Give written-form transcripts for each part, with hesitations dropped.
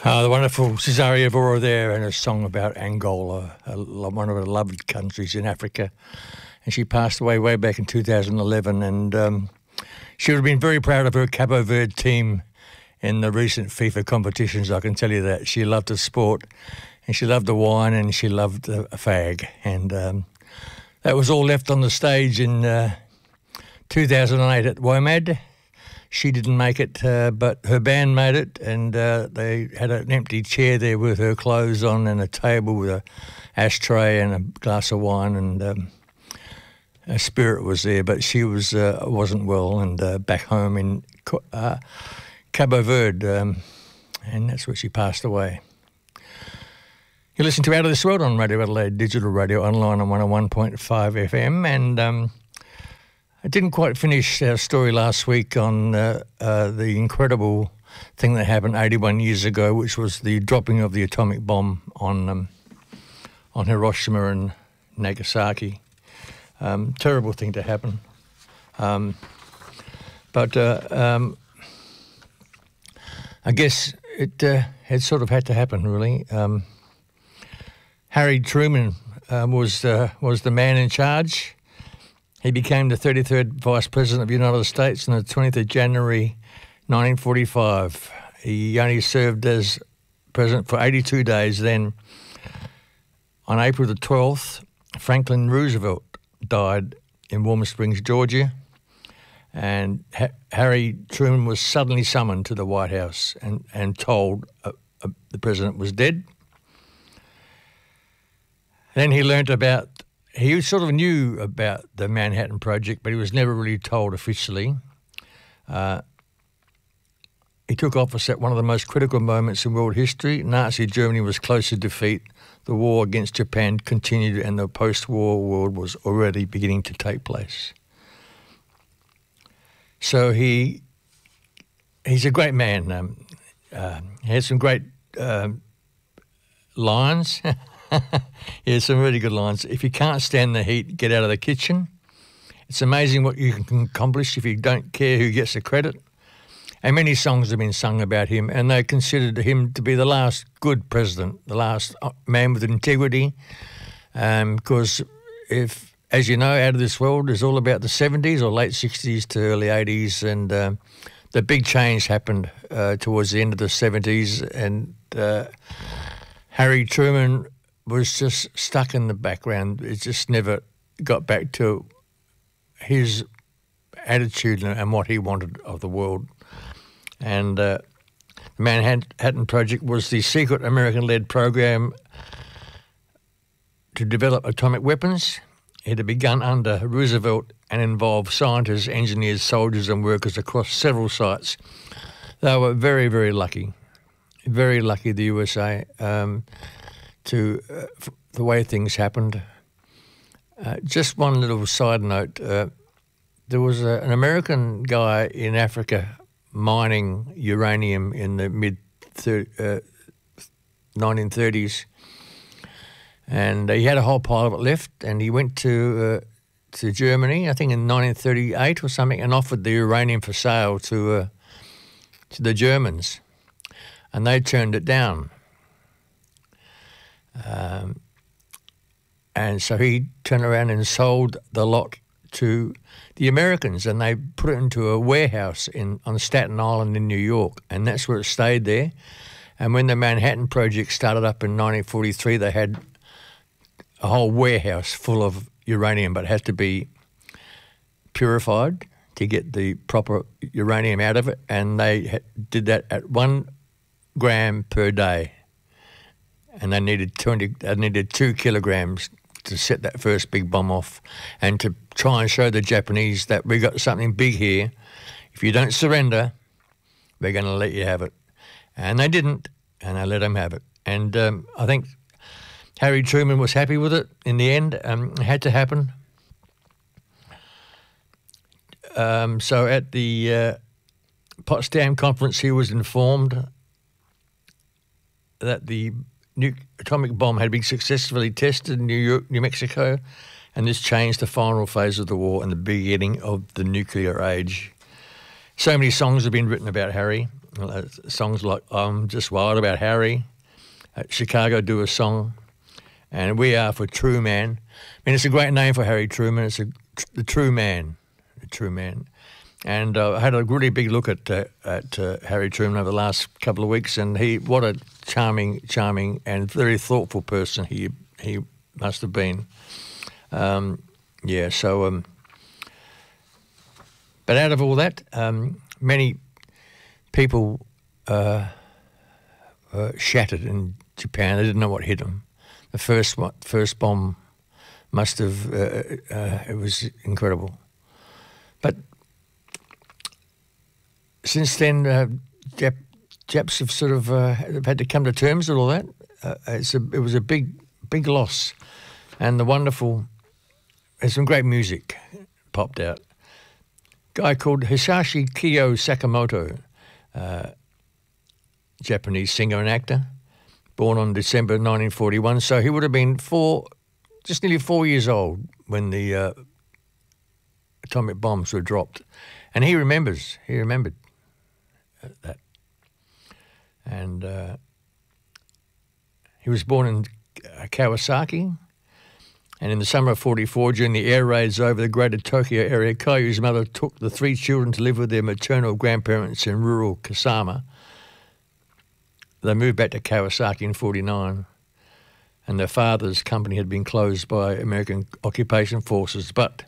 The wonderful Cesaria Evora there, and a song about Angola, one of her loved countries in Africa. And she passed away way back in 2011, and she would have been very proud of her Cabo Verde team in the recent FIFA competitions, I can tell you that. She loved the sport, and she loved the wine, and she loved a fag. And that was all left on the stage in 2008 at WOMAD. She didn't make it, but her band made it, and they had an empty chair there with her clothes on and a table with an ashtray and a glass of wine, and her spirit was there, but she wasn't well, and back home in Cabo Verde, and that's where she passed away. You listen to Out of This World on Radio Adelaide, digital radio, online on 101.5 FM, and I didn't quite finish our story last week on the incredible thing that happened 81 years ago, which was the dropping of the atomic bomb on Hiroshima and Nagasaki. Terrible thing to happen. But I guess it had sort of had to happen, really. Harry Truman was the man in charge. He became the 33rd Vice President of the United States on the 20th of January 1945. He only served as President for 82 days. Then, on April the 12th, Franklin Roosevelt died in Warm Springs, Georgia, and Harry Truman was suddenly summoned to the White House and told the President was dead. Then he learnt about... He sort of knew about the Manhattan Project, but he was never really told officially. He took office at one of the most critical moments in world history. Nazi Germany was close to defeat. The war against Japan continued, and the post-war world was already beginning to take place. So he's a great man. He has some great lines. Yeah, some really good lines. If you can't stand the heat, get out of the kitchen. It's amazing what you can accomplish if you don't care who gets the credit. And many songs have been sung about him, and they considered him to be the last good president, the last man with integrity. Because if, as you know, Out of This World is all about the 70s or late 60s to early 80s, and the big change happened towards the end of the 70s, and Harry Truman was just stuck in the background. It just never got back to his attitude and what he wanted of the world. And the Manhattan Project was the secret American-led program to develop atomic weapons. It had begun under Roosevelt and involved scientists, engineers, soldiers and workers across several sites. They were very, very lucky, the USA, to the way things happened. Just one little side note, there was an American guy in Africa mining uranium in the mid-1930s, and he had a whole pile of it left, and he went to Germany, I think in 1938 or something, and offered the uranium for sale to the Germans, and they turned it down. And so he turned around and sold the lot to the Americans, and they put it into a warehouse on Staten Island in New York, and that's where it stayed there. And when the Manhattan Project started up in 1943, they had a whole warehouse full of uranium, but it had to be purified to get the proper uranium out of it, and they did that at 1 gram per day. And they needed 2 kilograms to set that first big bomb off, and to try and show the Japanese that we got something big here. If you don't surrender, we're going to let you have it. And they didn't, and they let them have it. And I think Harry Truman was happy with it in the end. It had to happen. So at the Potsdam Conference, he was informed that the atomic bomb had been successfully tested in New Mexico, and this changed the final phase of the war and the beginning of the nuclear age. So many songs have been written about Harry. songs like I'm Just Wild About Harry. Chicago do a song. And We Are for True Man. I mean, it's a great name for Harry Truman. It's the True Man. The True Man. And I had a really big look at Harry Truman over the last couple of weeks, and what a charming and very thoughtful person he must have been. But out of all that, many people shattered in Japan. They didn't know what hit them. The first bomb must have, it was incredible. But since then, Japs have sort of had to come to terms with all that. It was a big loss. And there's some great music popped out. Guy called Hisashi Kiyo Sakamoto, Japanese singer and actor, born on December 1941. So he would have been just nearly 4 years old when the atomic bombs were dropped. And he remembered that. And he was born in Kawasaki. And in the summer of 1944, during the air raids over the greater Tokyo area, Kyo's mother took the 3 children to live with their maternal grandparents in rural Kasama. They moved back to Kawasaki in 1949, and their father's company had been closed by American occupation forces. But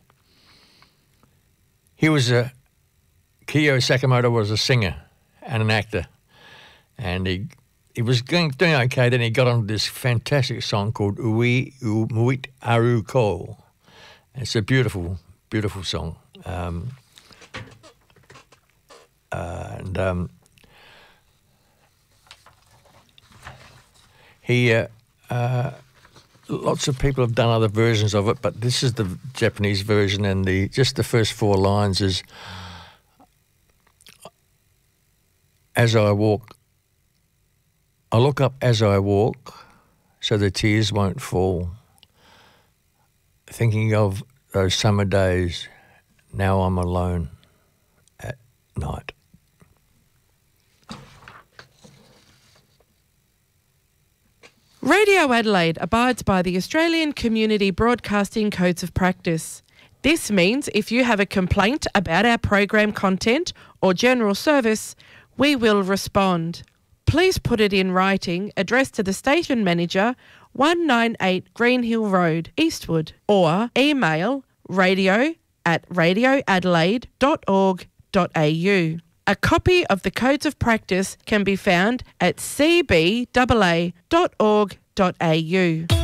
Kiyo Sakamoto was a singer and an actor, and he was doing okay. Then he got on this fantastic song called Ui Umuit Aru Ko. It's a beautiful, beautiful song. Lots of people have done other versions of it, but this is the Japanese version, and just the first 4 lines is, as I walk, I look up as I walk, so the tears won't fall. Thinking of those summer days, now I'm alone at night. Radio Adelaide abides by the Australian Community Broadcasting Codes of Practice. This means if you have a complaint about our program content or general service, we will respond. Please put it in writing, addressed to the station manager, 198 Greenhill Road, Eastwood, or email radio@radioadelaide.org.au. A copy of the Codes of Practice can be found at cbaa.org.au.